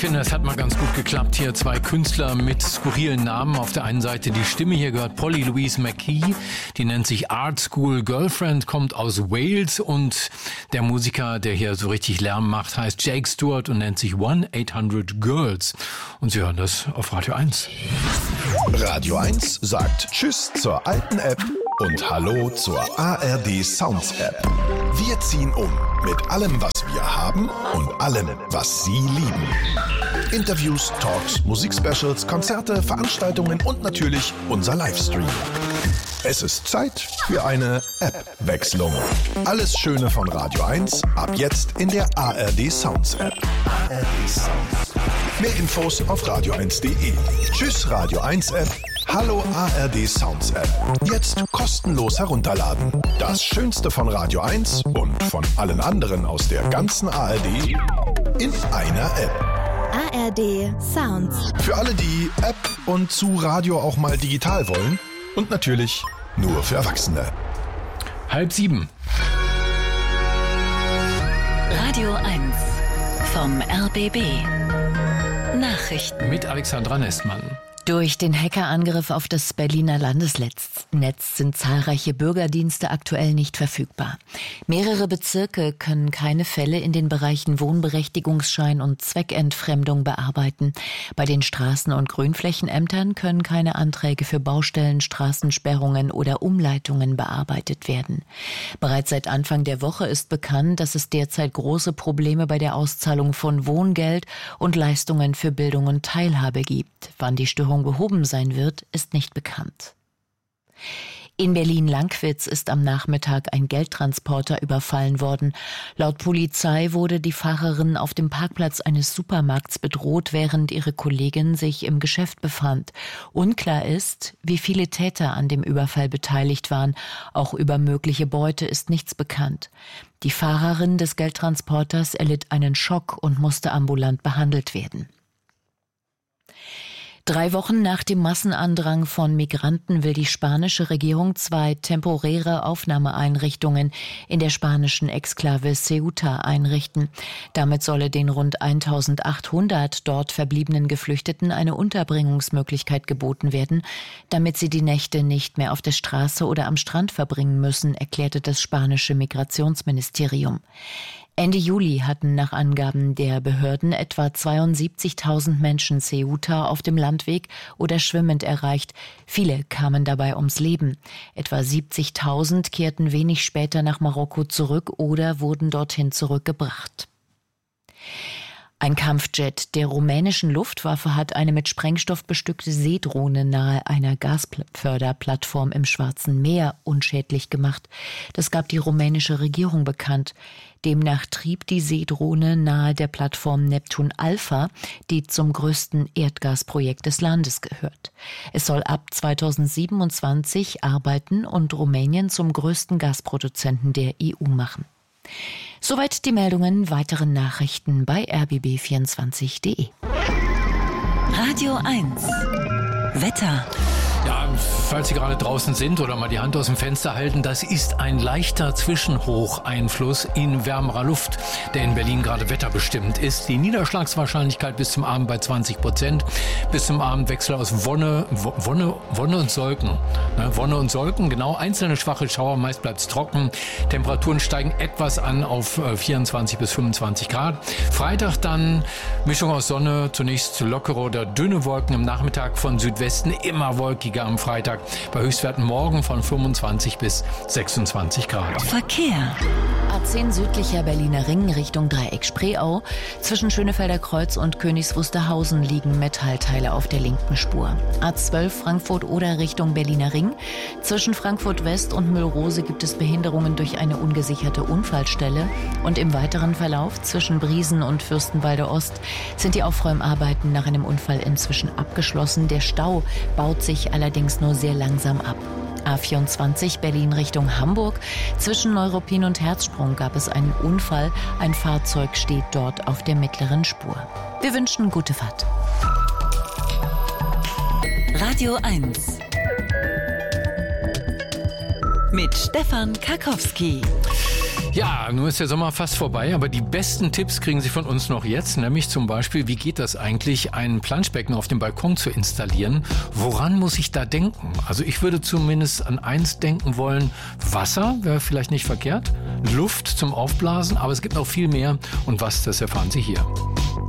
Ich finde, das hat mal ganz gut geklappt hier. Zwei Künstler mit skurrilen Namen. Auf der einen Seite die Stimme, hier gehört Polly Louise McKee. Die nennt sich Art School Girlfriend, kommt aus Wales. Und der Musiker, der hier so richtig Lärm macht, heißt Jake Stewart und nennt sich 1-800-Girls. Und Sie hören das auf Radio 1. Radio 1 sagt Tschüss zur alten App und Hallo zur ARD Sounds App. Wir ziehen um mit allem, was wir haben und allem, was Sie lieben. Interviews, Talks, Musikspecials, Konzerte, Veranstaltungen und natürlich unser Livestream. Es ist Zeit für eine App-Wechslung. Alles Schöne von Radio 1 ab jetzt in der ARD Sounds App. ARD Sounds. Mehr Infos auf radio1.de. Tschüss Radio 1 App. Hallo ARD Sounds App. Jetzt kostenlos herunterladen. Das Schönste von Radio 1 und von allen anderen aus der ganzen ARD in einer App. ARD Sounds. Für alle, die App und zu Radio auch mal digital wollen. Und natürlich nur für Erwachsene. 6:30. Radio 1 vom RBB. Nachrichten. Mit Alexandra Nestmann. Durch den Hackerangriff auf das Berliner Landesnetz sind zahlreiche Bürgerdienste aktuell nicht verfügbar. Mehrere Bezirke können keine Fälle in den Bereichen Wohnberechtigungsschein und Zweckentfremdung bearbeiten. Bei den Straßen- und Grünflächenämtern können keine Anträge für Baustellen, Straßensperrungen oder Umleitungen bearbeitet werden. Bereits seit Anfang der Woche ist bekannt, dass es derzeit große Probleme bei der Auszahlung von Wohngeld und Leistungen für Bildung und Teilhabe gibt. Wann die Störung behoben sein wird, ist nicht bekannt. In Berlin-Lankwitz ist am Nachmittag ein Geldtransporter überfallen worden. Laut Polizei wurde die Fahrerin auf dem Parkplatz eines Supermarkts bedroht, während ihre Kollegin sich im Geschäft befand. Unklar ist, wie viele Täter an dem Überfall beteiligt waren. Auch über mögliche Beute ist nichts bekannt. Die Fahrerin des Geldtransporters erlitt einen Schock und musste ambulant behandelt werden. 3 Wochen nach dem Massenandrang von Migranten will die spanische Regierung 2 temporäre Aufnahmeeinrichtungen in der spanischen Exklave Ceuta einrichten. Damit solle den rund 1800 dort verbliebenen Geflüchteten eine Unterbringungsmöglichkeit geboten werden, damit sie die Nächte nicht mehr auf der Straße oder am Strand verbringen müssen, erklärte das spanische Migrationsministerium. Ende Juli hatten nach Angaben der Behörden etwa 72.000 Menschen Ceuta auf dem Landweg oder schwimmend erreicht. Viele kamen dabei ums Leben. Etwa 70.000 kehrten wenig später nach Marokko zurück oder wurden dorthin zurückgebracht. Ein Kampfjet der rumänischen Luftwaffe hat eine mit Sprengstoff bestückte Seedrohne nahe einer Gasförderplattform im Schwarzen Meer unschädlich gemacht. Das gab die rumänische Regierung bekannt. Demnach trieb die Seedrohne nahe der Plattform Neptun Alpha, die zum größten Erdgasprojekt des Landes gehört. Es soll ab 2027 arbeiten und Rumänien zum größten Gasproduzenten der EU machen. Soweit die Meldungen. Weitere Nachrichten bei rbb24.de. Radio 1 Wetter. Ja, falls Sie gerade draußen sind oder mal die Hand aus dem Fenster halten, das ist ein leichter Zwischenhocheinfluss in wärmerer Luft, der in Berlin gerade wetterbestimmt ist. Die Niederschlagswahrscheinlichkeit bis zum Abend bei 20%. Bis zum Abend Wechsel aus Wonne und Solken. Wonne und Solken, genau. Einzelne schwache Schauer, meist bleibt es trocken. Temperaturen steigen etwas an auf 24 bis 25 Grad. Freitag dann Mischung aus Sonne, zunächst lockere oder dünne Wolken, im Nachmittag von Südwesten immer wolkiger am Freitag, bei Höchstwerten morgen von 25 bis 26 Grad. Verkehr. A10 südlicher Berliner Ring Richtung Dreieck Spreeau. Zwischen Schönefelder Kreuz und Königs Wusterhausen liegen Metallteile auf der linken Spur. A12 Frankfurt-Oder Richtung Berliner Ring. Zwischen Frankfurt West und Müllrose gibt es Behinderungen durch eine ungesicherte Unfallstelle. Und im weiteren Verlauf zwischen Briesen und Fürstenwalde Ost sind die Aufräumarbeiten nach einem Unfall inzwischen abgeschlossen. Der Stau baut sich allerdings nur sehr langsam ab. A24 Berlin Richtung Hamburg. Zwischen Neuruppin und Herzsprung gab es einen Unfall. Ein Fahrzeug steht dort auf der mittleren Spur. Wir wünschen gute Fahrt. Radio 1 mit Stefan Karkowski. Ja, nun ist der Sommer fast vorbei, aber die besten Tipps kriegen Sie von uns noch jetzt, nämlich zum Beispiel, wie geht das eigentlich, ein Planschbecken auf dem Balkon zu installieren? Woran muss ich da denken? Also ich würde zumindest an eins denken wollen, Wasser wäre vielleicht nicht verkehrt, Luft zum Aufblasen, aber es gibt noch viel mehr und was, das erfahren Sie hier.